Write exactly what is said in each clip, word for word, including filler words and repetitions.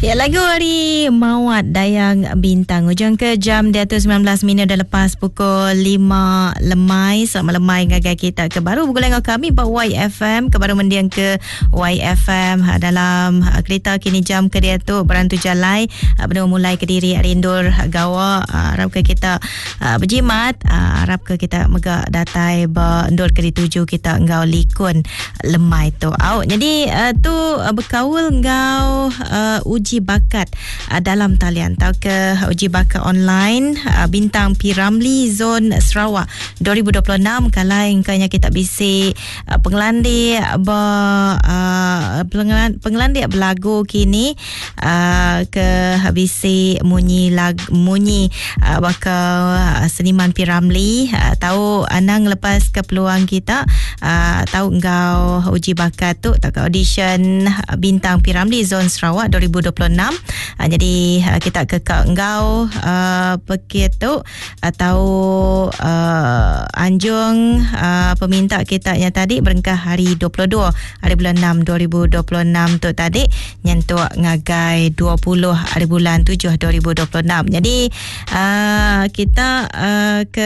Ya, lagu hari Mawat Dayang Bintang. Hujung ke jam dia tu sembilan belas minit dah lepas pukul lima lemai. Selamat lemai ngagai kita ke baru bergulai dengan kami Pak Y F M ke baru mendiang ke Y F M dalam kereta kini jam ke dia tu berantu jalai benar mulai ke diri rindur gawa harap ke kita berjimat harap ke kita megak datai bendur ke dituju kita engau likun lemai tu. Au jadi tu berkaul engau uh, uji bakat uh, dalam talian tau ke uji bakat online uh, Bintang P. Ramlee Zon Sarawak dua ribu dua puluh enam kalai engkanya kita bisi uh, pengelandi ba, uh, pengelandi berlagu kini uh, ke bisi munyi lag munyi uh, bakal uh, seniman P. Ramlee uh, tahu anang lepas ke peluang kita uh, tahu engkau uji bakat tu tak audition uh, Bintang P. Ramlee Zon Sarawak dua ribu dua puluh enam. Uh, jadi uh, kita ke engkau uh, begitu atau uh, anjung uh, peminta kita nya tadi berengkah hari dua puluh dua hari bulan enam dua ribu dua puluh enam tu tadi nyentuh ngagai dua puluh hari bulan tujuh dua ribu dua puluh enam. Jadi uh, kita uh, ke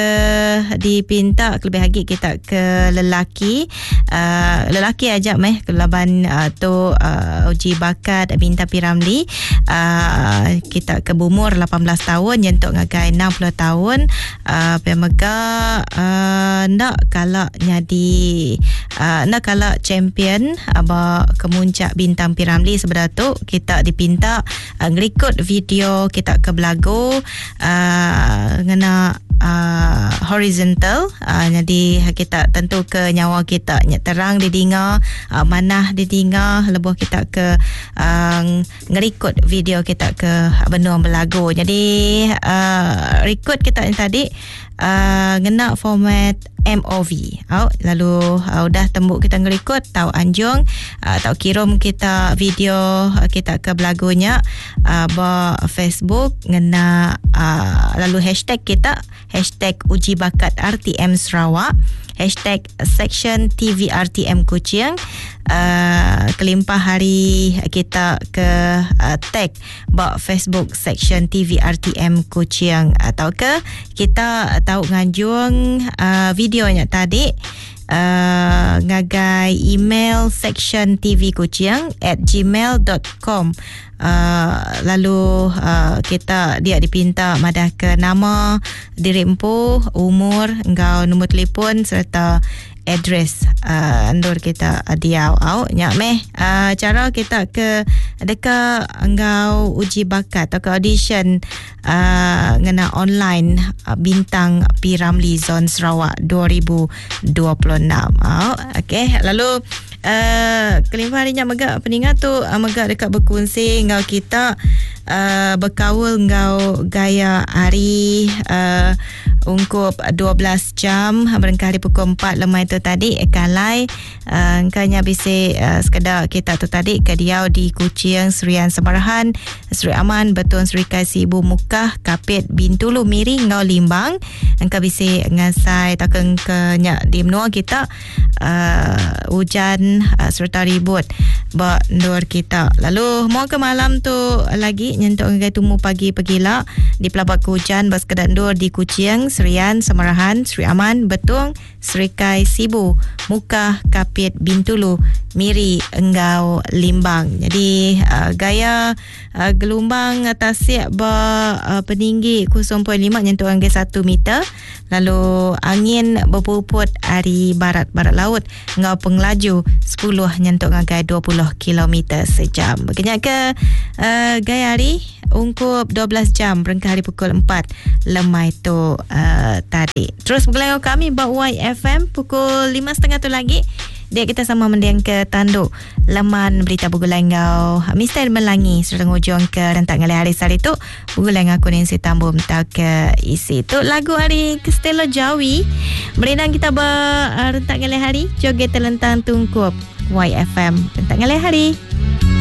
dipinta lebih lagi kita ke lelaki uh, lelaki aja meh ke laban uh, tu uh, uji bakat Bintang P. Ramlee uh, kita ke umur lapan belas tahun nyentuk ngagai enam puluh tahun uh, pemega uh, nak kalak nyadi uh, nak kalak champion aba kemuncak Bintang P. Ramlee sebenar tu kita dipinta uh, ngerekod video kita ke belagu uh, ngena Uh, horizontal uh, jadi kita tentu ke nyawa kita terang di dinga uh, manah di dinga lebuh kita ke uh, ngerekod video kita ke benua belagu. Jadi uh, record kita yang tadi uh, ngena format M O V. Oh, lalu uh, udah tembuk kita ngerekod tahu anjung uh, tahu kirim kita video uh, kita ke belagunya uh, ba Facebook ngena uh, lalu hashtag kita hashtag uji bakat R T M Sarawak, hashtag section T V R T M Kuching, uh, kelimpah hari kita ke uh, tag bak Facebook section T V R T M Kuching atau ke kita tahu nganjung uh, videonya tadi Uh, ngagai email section tv kucing at gmail dot com. Uh, lalu uh, kita dia dipinta madah ke nama diri empu, umur, engkau nombor telefon serta address uh, andur kita dia au nyak meh uh, cara kita ke adakah engkau uji bakat atau ke audition uh, ngena online uh, Bintang P. Ramlee Zon Sarawak dua ribu dua puluh enam. Oh, okey, lalu uh, kelima harinya megak peningat tu uh, megak dekat berkongsi ngau kita uh, berkaul ngau gaya hari uh, ungkup dua belas jam berengkah hari pukul empat lemai tu tadi kalai uh, engkanya bisi uh, sekadar kita tu tadi ke diau di Kuching Serian Semarahan Seri Aman Betun Seri Kasih Ibu Mukah Kapit Bintulu Miri ngau Limbang engkau bisi ngasai takeng ke nyak di menua kita uh, hujan uh, serta ribut ba ndur kita. Lalu mau ke malam tu lagi nyentuk ngai tumu pagi pagila di pelabak hujan bas kedak ndur di Kuching Serian Semarahan Seri Aman Betung Seri Kai Sibu Mukah Kapit Bintulu Miri Enggau Limbang. Jadi uh, gaya uh, gelombang tasik ba uh, peninggi kosong perpuluhan lima nyentuh angka satu meter. Lalu angin berpuput dari barat-barat laut ngau pengelaju sepuluh nyentuh angka dua puluh kilometer sejam. Begini ke uh, gaya hari ungkup dua belas jam berengkah hari pukul empat lemai tu uh, tadi. Terus bergulai kami buat Y F M pukul lima tiga puluh tu lagi. Dia kita sama mendiang ke tanduk laman berita bergulai ngau Mister Melangi serta ngujung ke rentak ngalai hari sari tu bergulai ngaku Nancy Tambu mentau ke isi tu lagu hari Kestelo Jawi berenang kita ber rentak ngalai hari joget terlentang tungkup Y F M rentak ngalai hari.